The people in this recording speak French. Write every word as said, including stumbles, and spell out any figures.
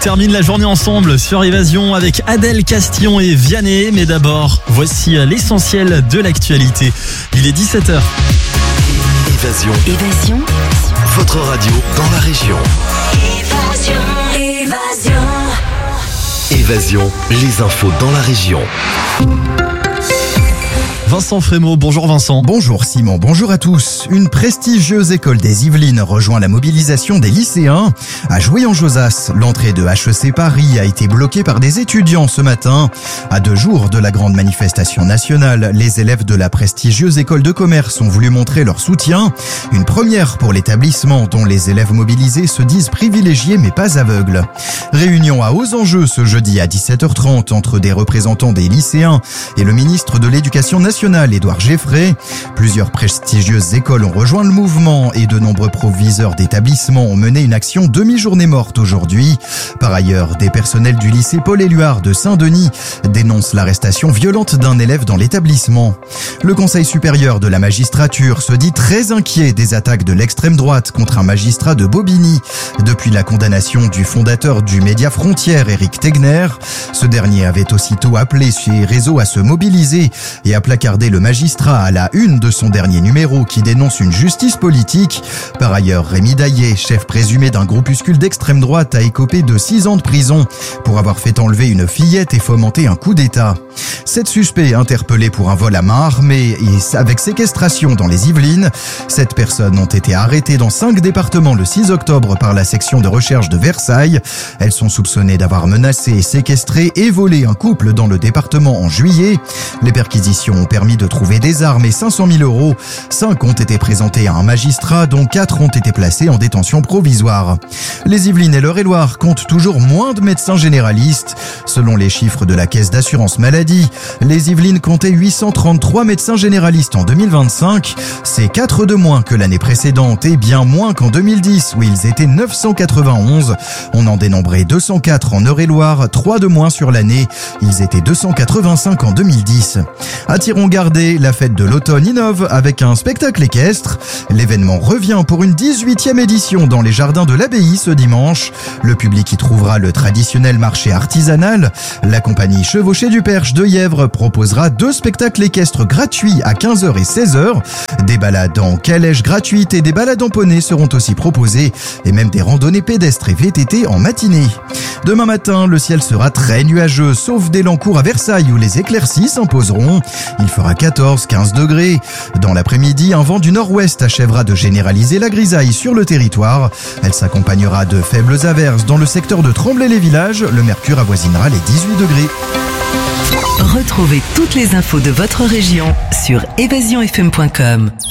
termine la journée ensemble sur Évasion avec Adèle Castillon et Vianney. Mais d'abord, voici l'essentiel de l'actualité. Il est dix-sept heures. Évasion. Évasion. Votre radio dans la région. Évasion. Évasion. Évasion, les infos dans la région. Vincent Frémaux, bonjour Vincent. Bonjour Simon, bonjour à tous. Une prestigieuse école des Yvelines rejoint la mobilisation des lycéens. À Jouy-en-Josas, l'entrée de H E C Paris a été bloquée par des étudiants ce matin. À deux jours de la grande manifestation nationale, les élèves de la prestigieuse école de commerce ont voulu montrer leur soutien. Une première pour l'établissement dont les élèves mobilisés se disent privilégiés mais pas aveugles. Réunion à hauts enjeux ce jeudi à dix-sept heures trente entre des représentants des lycéens et le ministre de l'Éducation nationale, Édouard Geffray. Plusieurs prestigieuses écoles ont rejoint le mouvement et de nombreux proviseurs d'établissements ont mené une action demi-journée morte aujourd'hui. Par ailleurs, des personnels du lycée Paul-Éluard de Saint-Denis dénoncent l'arrestation violente d'un élève dans l'établissement. Le Conseil supérieur de la magistrature se dit très inquiet des attaques de l'extrême droite contre un magistrat de Bobigny depuis la condamnation du fondateur du Média Frontières, Éric Tegner. Ce dernier avait aussitôt appelé ses réseaux à se mobiliser et à placarder le magistrat à la une de son dernier numéro qui dénonce une justice politique. Par ailleurs, Rémi Daillé, chef présumé d'un groupuscule d'extrême droite, a écopé de six ans de prison pour avoir fait enlever une fillette et fomenter un coup d'État. Sept suspects interpellés pour un vol à main armée et avec séquestration dans les Yvelines. Sept personnes ont été arrêtées dans cinq départements le six octobre par la section de recherche de Versailles. Elles sont soupçonnées d'avoir menacé, séquestré et volé un couple dans le département en juillet. Les perquisitions ont permis de trouver des armes et cinq cent mille euros. Cinq ont été présentés à un magistrat, dont quatre ont été placés en détention provisoire. Les Yvelines et l'Eure-et-Loir comptent toujours moins de médecins généralistes. Selon les chiffres de la Caisse d'assurance maladie, les Yvelines comptaient huit cent trente-trois médecins généralistes en deux mille vingt-cinq. C'est quatre de moins que l'année précédente et bien moins qu'en deux mille dix où ils étaient neuf cent quatre-vingt-onze. On en dénombrait deux cent quatre en Eure-et-Loir, trois de moins sur l'année. Ils étaient deux cent quatre-vingt-cinq en deux mille dix. À Thiron-Gardé, la fête de l'automne innove avec un spectacle équestre. L'événement revient pour une dix-huitième édition dans les jardins de l'abbaye ce dimanche. Le public y trouvera le traditionnel marché artisanal. La compagnie Chevauché du Perche de Yèvre proposera deux spectacles équestres gratuits à quinze heures et seize heures. Des balades en calèche gratuites et des balades en poney seront aussi proposées et même des randonnées pédestres et V T T en matinée. Demain matin, le ciel ssera très nuageux, sauf dès l'encours à Versailles où les éclaircies s'imposeront. Il fera quatorze à quinze degrés. Dans l'après-midi, un vent du nord-ouest achèvera de généraliser la grisaille sur le territoire. Elle s'accompagnera de faibles averses dans le secteur de Tremblay-les-Villages. Le mercure avoisinera les dix-huit degrés. Retrouvez toutes les infos de votre région sur évasion f m point com.